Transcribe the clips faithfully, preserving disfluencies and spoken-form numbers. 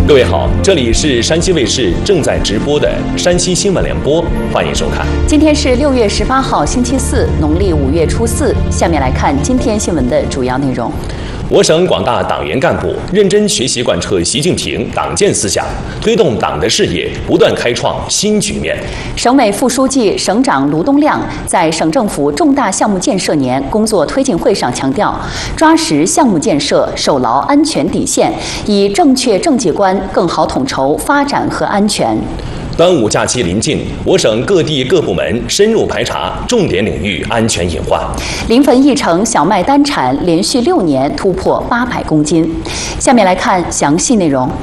各位好，这里是山西卫视正在直播的山西新闻联播，欢迎收看。 今天是六月十八号，星期四，农历五月初四。下面来看今天新闻的主要内容。 我省广大党员干部认真学习贯彻习近平党建思想，推动党的事业不断开创新局面。 省委副书记、省长卢东亮在省政府重大项目建设年工作推进会上强调，抓实项目建设，守牢安全底线，以正确政绩观更好统筹发展和安全。 端午假期临近，我省各地各部门深入排查重点领域安全隐患。 临汾一城小麦单产连续六年突破八百公斤。下面来看详细内容。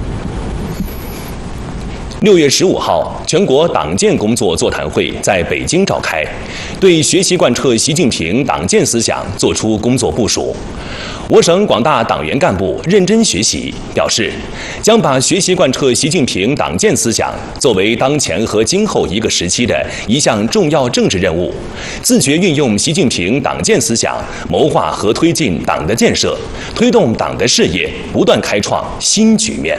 六月十五号，全国党建工作座谈会在北京召开，对学习贯彻习近平党建思想作出工作部署。我省广大党员干部认真学习，表示将把学习贯彻习近平党建思想作为当前和今后一个时期的一项重要政治任务，自觉运用习近平党建思想，谋划和推进党的建设，推动党的事业不断开创新局面。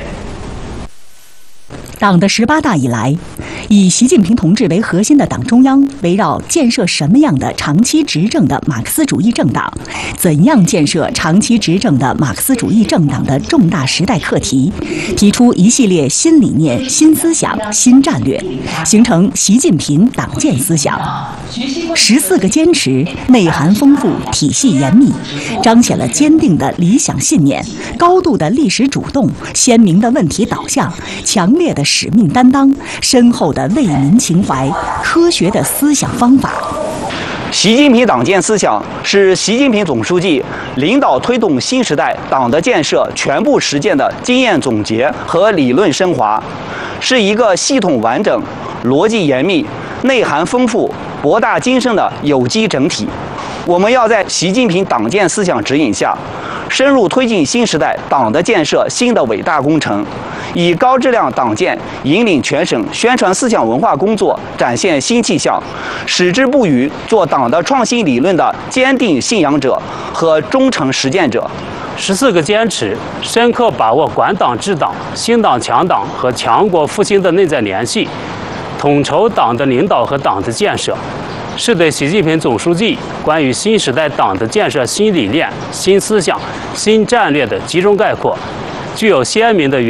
党的十八大以来，以习近平同志为核心的党中央围绕建设什么样的长期执政的马克思主义政党，怎样建设长期执政的马克思主义政党的重大时代课题，提出一系列新理念、新思想、新战略，形成习近平党建思想。十四个坚持内涵丰富、体系严密，彰显了坚定的理想信念、高度的历史主动、鲜明的问题导向、强烈的使命担当、深厚的为民情怀、科学的思想方法。 习近平党建思想是习近平总书记领导推动新时代党的建设全部实践的经验总结和理论升华，是一个系统完整、逻辑严密、内涵丰富、博大精深的有机整体。我们要在习近平党建思想指引下，深入推进新时代党的建设新的伟大工程，以高质量党建引领全省宣传思想文化工作展现新气象，矢志不渝做党的创新理论的坚定信仰者和忠诚实践者。 十四个坚持深刻把握管党治党、兴党强党和强国复兴的内在联系，统筹党的领导和党的建设，是对习近平总书记关于新时代党的建设新理念、新思想、新战略的集中概括，具有鲜明的